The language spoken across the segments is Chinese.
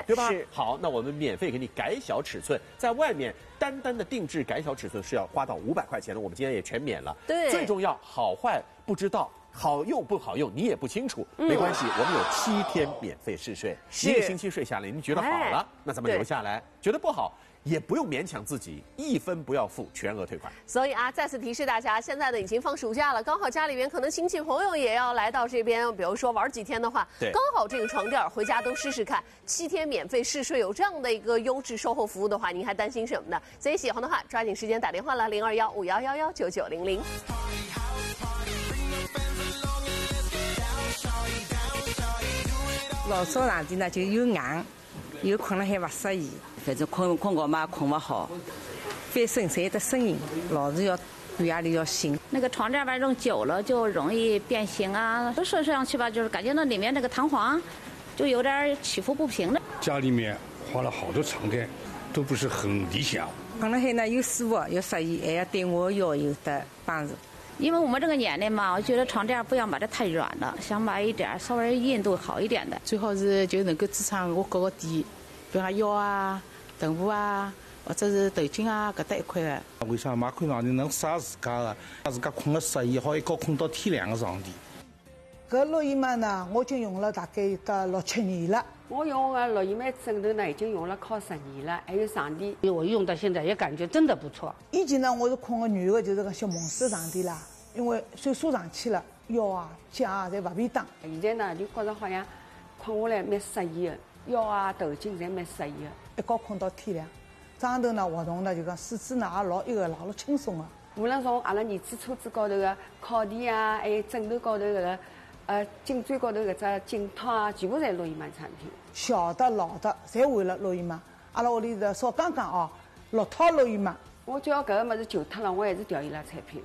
对吧？ 是。 好，那我们免费给你改小尺寸，在外面单的定制改小尺寸是要花到500块钱的，我们今天也全免了。 对， 最重要，好坏不知道。好用不好用你也不清楚，没关系，我们有7天免费试睡，1个星期睡下来，你觉得好了，那咱们留下来；觉得不好，也不用勉强自己，1分不要付，全额退款。 所以啊，再次提示大家，现在呢已经放暑假了，刚好家里边可能亲戚朋友也要来到这边，比如说玩几天的话，刚好这个床垫回家都试试看，7天免费试睡，有这样的一个优质售后服务的话，您还担心什么呢？所以喜欢的话，抓紧时间打电话了，02151119900。 老早上的呢就又硬，又困了还不适宜， 反正困觉嘛困不好， 翻身晒的声音，老是要对夜里要醒。 那个床垫吧用久了就容易变形啊，睡上去吧，就是感觉那里面那个弹簧就有点起伏不平的。 家里面换了好多床垫，都不是很理想。 困了还呢又舒服又适宜，还要对我腰有的帮助。 因为我们这个年龄嘛，我觉得床垫不要买得太软了，想买一点稍微硬度好一点的， 最好是就能够支撑我各个点，比如讲腰啊、臀部啊，或者是头颈啊搿搭一块的。 为啥买块床垫能适合自家的，自家困了适宜，好一觉困到天亮的床垫。 搿洛伊曼呢，我已经用了大概有得6、7年了。 我用的洛伊曼枕头呢，已经用了靠10年了，还有床垫， 我用到现在也感觉真的不错。 以前呢，我是困个软的，就是个小蒙氏床垫啦，因为岁数上去了，腰啊、脚啊侪勿便当。 现在呢，就觉着好像困下来蛮适宜的，腰啊、头颈侪蛮适宜的。 一觉困到天亮，早上头呢活动呢就讲四肢呢也老老轻松的。 无论从阿拉儿子车子高头的靠垫啊，还有枕头高头搿个。颈椎高头搿只颈套啊，全部侪洛伊曼产品。小的、老的，侪换了洛伊曼。阿拉屋里的少刚刚哦，6套洛伊曼。我叫搿个物事旧脱了，我还是调伊拉产品。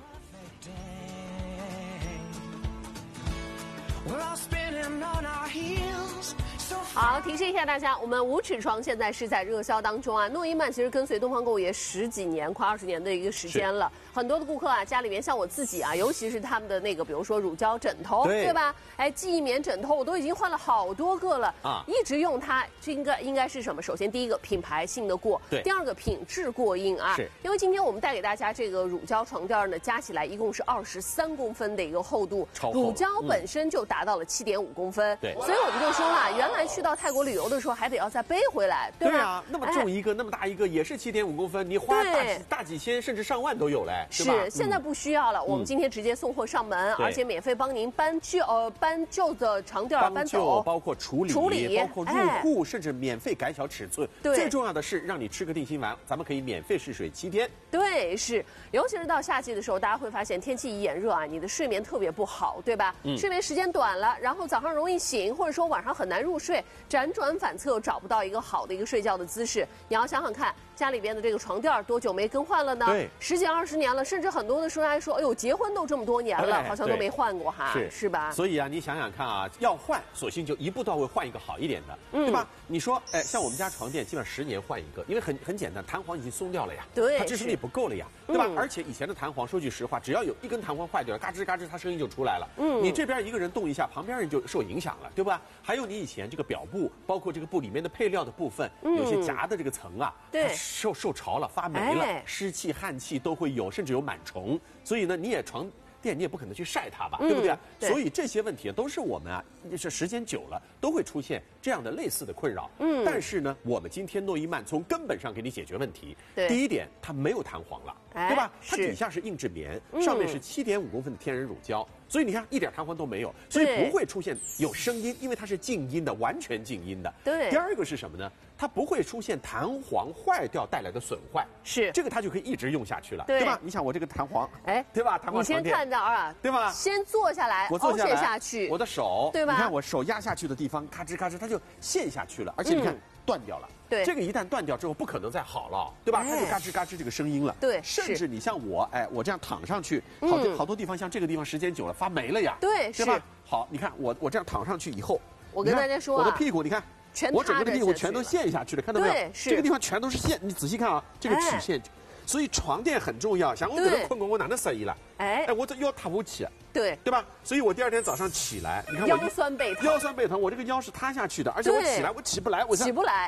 好，提示一下大家，我们无尺床现在是在热销当中啊。诺伊曼其实跟随东方购物也10几年，快20年的一个时间了。很多的顾客啊，家里面像我自己啊，尤其是他们的那个，比如说乳胶枕头，对吧？哎，记忆棉枕头，我都已经换了好多个了啊，一直用它，这应该是什么？首先第一个品牌信得过，对；第二个品质过硬啊。是。因为今天我们带给大家这个乳胶床垫呢，加起来一共是23公分的一个厚度，乳胶本身就达到了7.5公分，对。所以我们就说了，原来去到泰国旅游的时候还得要再背回来，对吧？对啊， 那么重一个，那么大一个，也是7.5公分，你花大几千甚至上万都有嘞， 是，现在不需要了，我们今天直接送货上门，而且免费帮您搬旧的床垫搬走， 包括处理，包括入户，甚至免费改小尺寸。对，最重要的是让你吃个定心丸，咱们可以免费试睡7天。 对，是，尤其是到夏季的时候，大家会发现天气一炎热啊，你的睡眠特别不好，对吧？睡眠时间短了，然后早上容易醒，或者说晚上很难入睡，辗转反侧找不到一个好的一个睡觉的姿势。你要想想看，家里边的这个床垫多久没更换了呢？对，10几20年了，甚至很多的时候还说，哎呦，结婚都这么多年了，好像都没换过哈，是吧？ 所以啊，你想想看啊，要换，索性就一步到位换一个好一点的，对吧？你说，哎，像我们家床垫基本上10年换一个，因为很简单，弹簧已经松掉了呀，对，它支撑力不够了呀，对吧？而且以前的弹簧，说句实话，只要有一根弹簧坏掉了，嘎吱嘎吱，它声音就出来了。你这边一个人动一下，旁边人就受影响了，对吧？还有你以前这个表布，包括这个布里面的配料的部分，有些夹的这个层啊，对，受潮了，发霉了，湿气、汗气都会有，甚至有螨虫。所以呢，你也床垫你也不可能去晒它吧，对不对？所以这些问题都是我们啊，是时间久了都会出现这样的类似的困扰。但是呢，我们今天诺伊曼从根本上给你解决问题。第一点，它没有弹簧了，对吧？它底下是硬质棉，上面是7.5公分的天然乳胶。所以你看，一点弹簧都没有，所以不会出现有声音，因为它是静音的，完全静音的。对。第二个是什么呢？它不会出现弹簧坏掉带来的损坏，是这个它就可以一直用下去了，对吧？你想我这个弹簧，哎，对吧？弹簧床垫， 你先看到啊， 对吧？ 先坐下来， 我坐下来下去， 我的手， 对吧？ 你看我手压下去的地方，咔吱咔吱，它就陷下去了，而且你看断掉了。对，这个一旦断掉之后，不可能再好了，对吧？它就嘎吱嘎吱这个声音了。对，甚至你像我，哎，我这样躺上去，好多地方，像这个地方时间久了发霉了呀，对吧？好，你看我这样躺上去以后， 我跟大家说， 我的屁股，你看，我整个的屁股全都陷下去了，看到没有？这个地方全都是陷，你仔细看啊，这个曲线。所以床垫很重要，像我可能困过，我哪能适宜了？哎，我这腰塌不起，对吧？所以我第2天早上起来，你看我腰酸背疼， 我这个腰是塌下去的，而且我起来我起不来， 起不来。